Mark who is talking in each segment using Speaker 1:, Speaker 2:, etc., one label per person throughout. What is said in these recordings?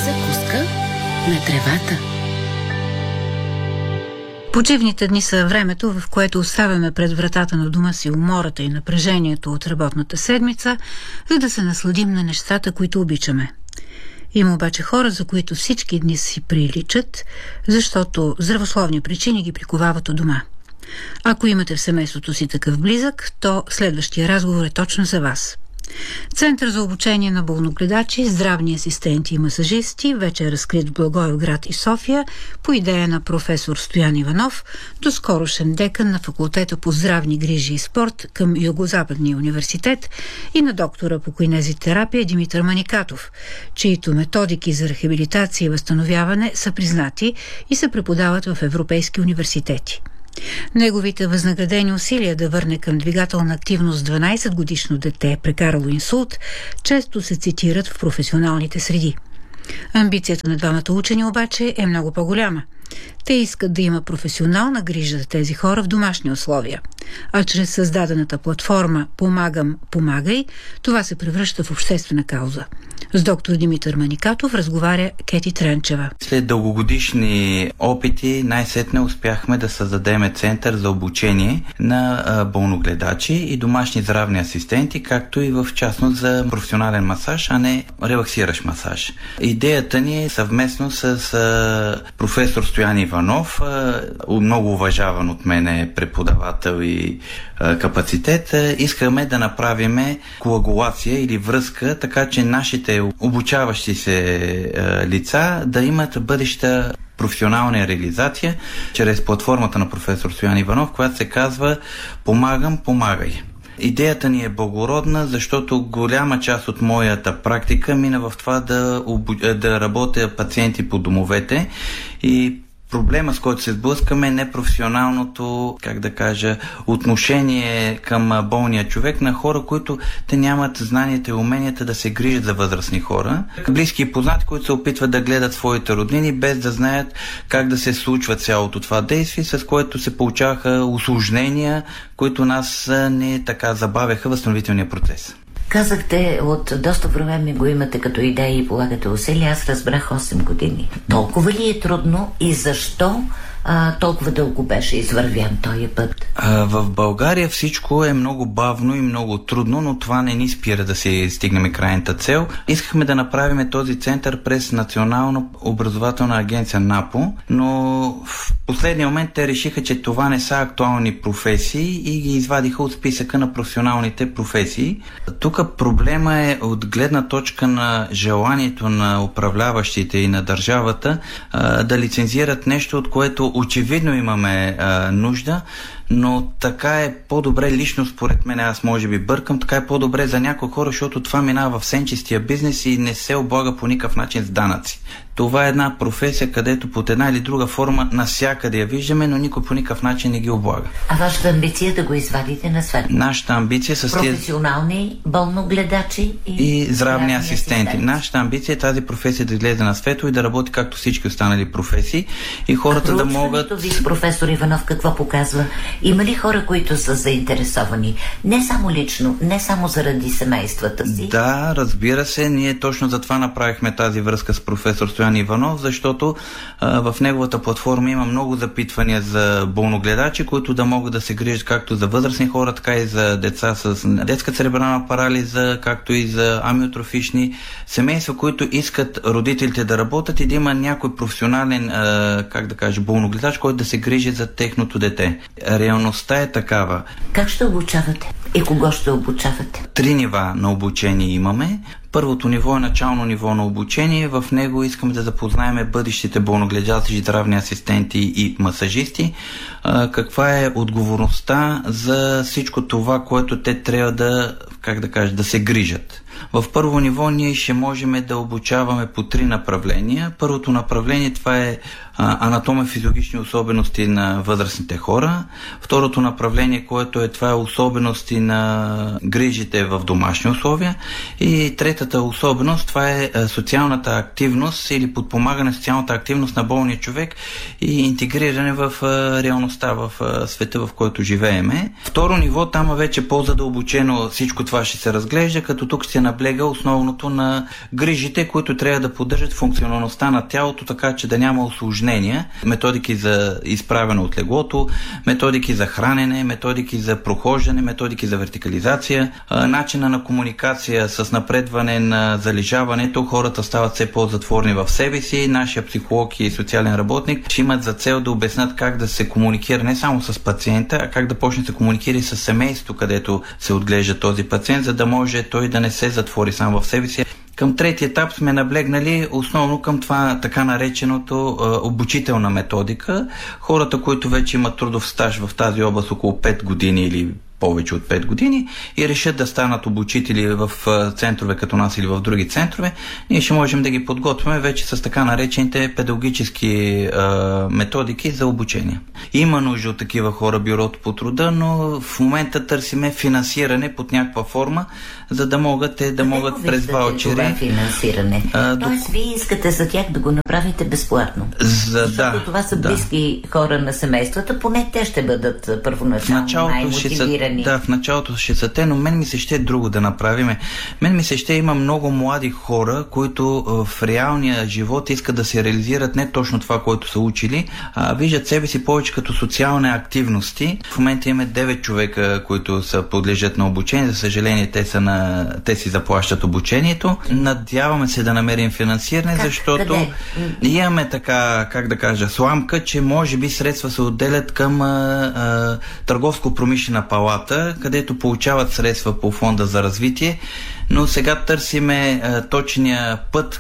Speaker 1: закуска на тревата.
Speaker 2: Почивните дни са времето, в което оставяме пред вратата на дома си умората и напрежението от работната седмица, за да се насладим на нещата, които обичаме. Има обаче хора, за които всички дни си приличат, защото здравословни причини ги приковават у дома. Ако имате в семейството си такъв близък, то следващия разговор е точно за вас. Център за обучение на болногледачи, здравни асистенти и масажисти вече е разкрит в Благоевград и София по идея на професор Стоян Иванов, доскорошен декан на факултета по здравни грижи и спорт към Югозападния университет, и на доктора по кинезитерапия Димитър Маникатов, чието методики за рехабилитация и възстановяване са признати и се преподават в европейски университети. Неговите възнаградени усилия да върне към двигателна активност 12-годишно дете, прекарало инсулт, често се цитират в професионалните среди. Амбицията на двамата учени обаче е много по-голяма. Те искат да има професионална грижа за тези хора в домашни условия, а чрез създадената платформа "Помагам, помагай" това се превръща в обществена кауза. С доктор Димитър Маникатов разговаря Кети Тренчева.
Speaker 3: След дългогодишни опити най-сетне успяхме да създадем център за обучение на болногледачи и домашни здравни асистенти, както и в частност за професионален масаж, а не релаксиращ масаж. Идеята ни е съвместно с професор Стоян Иванов, много уважаван от мене преподавател и капацитет. Искаме да направим коагулация или връзка, така че нашите обучаващи се лица да имат бъдеща професионална реализация чрез платформата на професор Стоян Иванов, която се казва "Помагам, помагай". Идеята ни е благородна, защото голяма част от моята практика мина в това да работя пациенти по домовете, и проблема, с който се сблъскаме, е непрофесионалното, отношение към болния човек на хора, които те нямат знанията и уменията да се грижат за възрастни хора. Близки и познати, които се опитват да гледат своите роднини, без да знаят как да се случва цялото това действие, с което се получаваха усложнения, които нас не така забавяха възстановителния процес.
Speaker 4: Казахте, от доста време го имате като идея и полагате усилия. Аз разбрах 8 години. Толкова ли е трудно и защо толкова дълго беше извървян този път?
Speaker 3: В България всичко е много бавно и много трудно, но това не ни спира да се стигнем крайната цел. Искахме да направим този център през Национална образователна агенция НАПО, но в последния момент те решиха, че това не са актуални професии и ги извадиха от списъка на професионалните професии. Тук проблема е от гледна точка на желанието на управляващите и на държавата да лицензират нещо, от което очевидно имаме нужда, но така е по-добре, лично според мен, аз може би бъркам, така е по-добре за някои хора, защото това минава в сенчестия бизнес и не се облага по никакъв начин с данъци. Това е една професия, където под една или друга форма навсякъде я виждаме, но никой по никакъв начин не ги облага. А
Speaker 4: вашата амбиция е да го извадите на свет?
Speaker 3: Нашата амбиция с
Speaker 4: професионални болногледачи
Speaker 3: и здравни асистенти. Нашата амбиция е тази професия да излезе на светло и да работи както всички останали професии и хората да могат...
Speaker 4: ви с професор Иванов какво показва? Има ли хора, които са заинтересовани? Не само лично, не само заради семействата си?
Speaker 3: Да, разбира се. Ние точно за това направихме тази връзка с професор Стоян Иванов, защото в неговата платформа има много запитвания за болногледачи, които да могат да се грижат както за възрастни хора, така и за деца с детска церебрална парализа, както и за амиотрофични семейства, които искат родителите да работят и да има някой професионален, болногледач, който да се грижи за техното дете. Реалността е такава.
Speaker 4: Как ще обучавате? И кого ще обучавате?
Speaker 3: 3 нива на обучение имаме. Първото ниво е начално ниво на обучение. В него искаме да запознаем бъдещите болногледачи, здравни асистенти и масажисти. Каква е отговорността за всичко това, което те трябва да се грижат. В първо ниво ние ще можем да обучаваме по 3 направления. Първото направление това е анатомия-физиологични особености на възрастните хора. Второто направление, което това е особености на грижите в домашни условия. И третата особеност, това е социалната активност или подпомагане на социалната активност на болния човек и интегриране в реалността, в света, в който живееме. Второ ниво, там вече по-задълбочено всичко това ще се разглежда, като тук ще наблега основното на грижите, които трябва да поддържат функционалността на тялото, така че да няма усложнения. Методики за изправяне от леглото, методики за хранене, методики за прохождане, методики за вертикализация, начина на комуникация с напредване на залежаването. Хората стават все по-затворни в себе си. Нашия психолог и социален работник ще имат за цел да обяснат как да се комуникира не само с пациента, а как да почне да се комуникира и с семейството, където се отглежда този пациент, за да може той да не се затвори сам в себе си. Към третия етап сме наблегнали основно към това така нареченото обучителна методика. Хората, които вече имат трудов стаж в тази област около 5 години или повече от 5 години и решат да станат обучители в центрове като нас или в други центрове, ние ще можем да ги подготвяме вече с така наречените педагогически методики за обучение. Има нужда от такива хора бюрото по труда, но в момента търсиме финансиране под някаква форма, за да могат те да могат през ваучери.
Speaker 4: Това финансиране. Тоест, вие искате за тях да го направите безплатно. Защото това са близки хора на семействата, поне те ще бъдат първоначално най-мотивирани.
Speaker 3: Да, в началото ще са те, но мен ми се ще друго да направиме. Мен ми се ще има много млади хора, които в реалния живот искат да се реализират не точно това, което са учили, а виждат себе си повече като социални активности. В момента имаме 9 човека, които са подлежат на обучение. За съжаление, те си заплащат обучението. Надяваме се да намерим финансиране, защото имаме така, как да кажа, сламка, че може би средства се отделят към търговско-промишлена палата, където получават средства по фонда за развитие, но сега търсиме точния път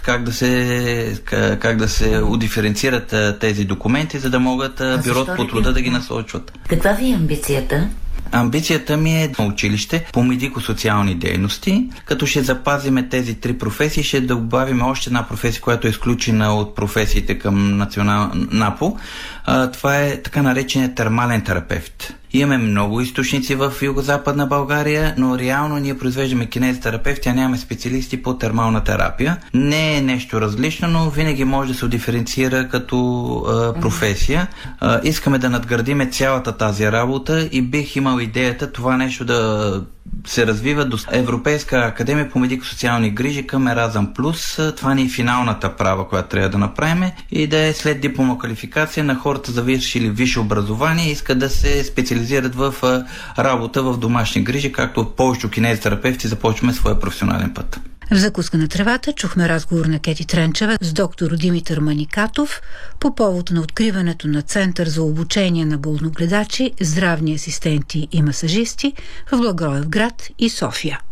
Speaker 3: как да се удиференцират тези документи, за да могат бюрото по труда да ги насочват.
Speaker 4: Каква ви е амбицията?
Speaker 3: Амбицията ми е на училище по медико-социални дейности, като ще запазиме тези 3 професии, ще добавим още една професия, която е изключена от професиите към НАПО. Това е така нареченият термален терапевт. Имаме много източници в Югозападна България, но реално ние произвеждаме кинезитерапевти, а нямаме специалисти по термална терапия. Не е нещо различно, но винаги може да се диференцира като професия. Искаме да надградиме цялата тази работа и бих имал идеята това нещо да се развива до Европейска академия по медико-социални грижи към Еразъм Плюс. Това ни е финалната права, която трябва да направим, и да е след дипломна квалификация на хората завършили висше образование и искат да се специализират в работа в домашни грижи, както повечето кинезитерапевти започваме своя професионален път.
Speaker 2: В закуска на тревата чухме разговор на Кети Тренчева с доктор Димитър Маникатов по повод на откриването на Център за обучение на болногледачи, здравни асистенти и масажисти в Благоевград и София.